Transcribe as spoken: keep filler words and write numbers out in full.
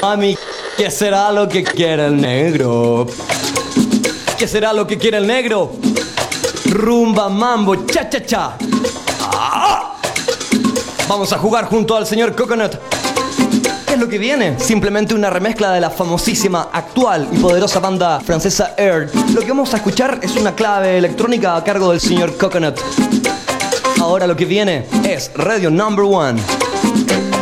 Mami, ¿qué será lo que quiere el negro? ¿Qué será lo que quiere el negro? Rumba, mambo, cha, cha, cha. ¡Ah! Vamos a jugar junto al señor Coconut. ¿Qué es lo que viene? Simplemente una remezcla de la famosísima, actual y poderosa banda francesa Air. Lo que vamos a escuchar es una clave electrónica a cargo del señor Coconut. Ahora lo que viene es Radio Number One.